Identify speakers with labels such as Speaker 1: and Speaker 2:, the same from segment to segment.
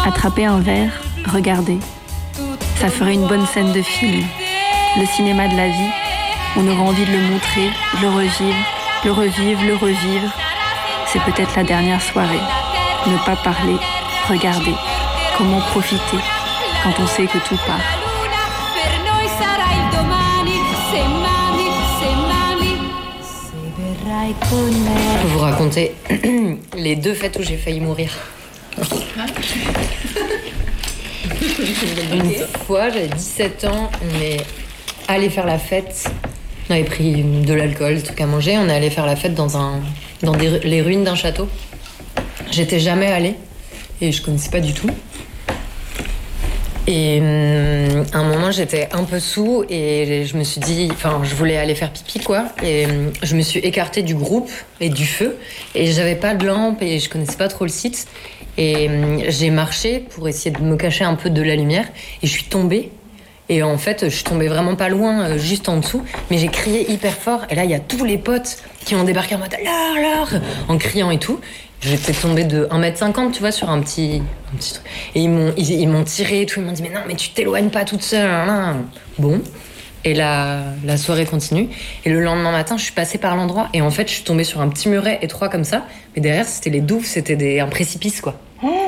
Speaker 1: Attraper un verre, regarder. Ça ferait une bonne scène de film. Le cinéma de la vie, on aura envie de le montrer, de le revivre, le revivre, le revivre. C'est peut-être la dernière soirée. Ne pas parler, regarder. Comment profiter quand on sait que tout part.
Speaker 2: Je peux vous raconter les 2 fêtes où j'ai failli mourir. Une fois, j'avais 17 ans, on est allé faire la fête. On avait pris de l'alcool, des trucs à manger. On est allé faire la fête dans les ruines d'un château. J'étais jamais allée et je connaissais pas du tout. Et à un moment, j'étais un peu sous et je me suis dit... Enfin, je voulais aller faire pipi, quoi. Et je me suis écartée du groupe et du feu. Et j'avais pas de lampe et je connaissais pas trop le site. Et j'ai marché pour essayer de me cacher un peu de la lumière. Et je suis tombée. Et en fait, je suis tombée vraiment pas loin, juste en dessous. Mais j'ai crié hyper fort. Et là, il y a tous les potes qui ont débarqué en mode « Laure !» en criant et tout. J'étais tombée de 1m50, tu vois, sur un petit truc. Et ils m'ont tiré et tout. Ils m'ont dit « Mais non, mais tu t'éloignes pas toute seule. » Bon. Et la soirée continue. Et le lendemain matin, je suis passée par l'endroit. Et en fait, je suis tombée sur un petit muret étroit comme ça. Mais derrière, c'était les douves. C'était un précipice, quoi.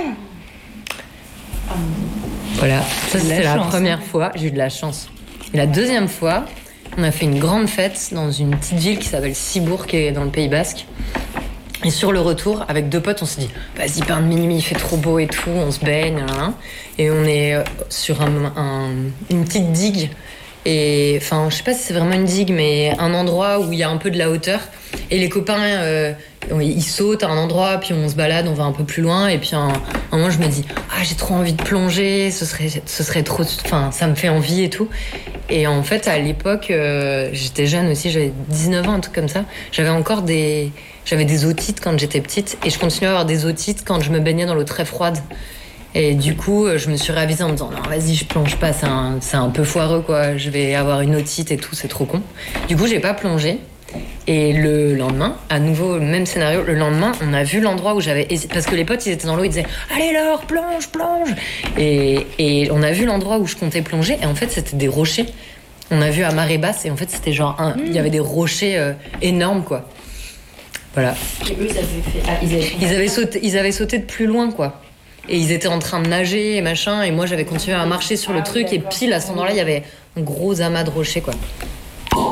Speaker 2: Voilà. Ça, c'était la première fois. J'ai eu de la chance. Et la deuxième fois, on a fait une grande fête dans une petite ville qui s'appelle Cibourg, qui est dans le Pays Basque. Et sur le retour, avec 2 potes, on s'est dit « Vas-y, pain de minuit, il fait trop beau et tout, on se baigne. » Et on est sur une petite digue. Et enfin, je sais pas si c'est vraiment une digue, mais un endroit où il y a un peu de la hauteur. Et les copains, ils sautent à un endroit, puis on se balade, on va un peu plus loin. Et puis un moment, je me dis « Ah, j'ai trop envie de plonger, ce serait trop... Enfin, ça me fait envie et tout. » Et en fait, à l'époque, j'étais jeune aussi, j'avais 19 ans, un truc comme ça. J'avais des otites quand j'étais petite et je continuais à avoir des otites quand je me baignais dans l'eau très froide. Et du coup, je me suis réavisée en me disant « Non, vas-y, je plonge pas, c'est un peu foireux, quoi. Je vais avoir une otite et tout, c'est trop con. » Du coup, j'ai pas plongé. Et le lendemain, à nouveau, le même scénario. Le lendemain, on a vu l'endroit où j'avais hésité. Parce que les potes, ils étaient dans l'eau, ils disaient « Allez, Laure, plonge, plonge !» Et on a vu l'endroit où je comptais plonger. Et en fait, c'était des rochers. On a vu à marée basse. Et en fait, c'était genre... Il y avait des rochers énormes, quoi. Voilà.
Speaker 3: Et eux,
Speaker 2: ils avaient sauté de plus loin, quoi. Et ils étaient en train de nager et machin. Et moi, j'avais continué à marcher sur le truc. Et pile, à cet endroit-là, il y avait un gros amas de rochers, quoi.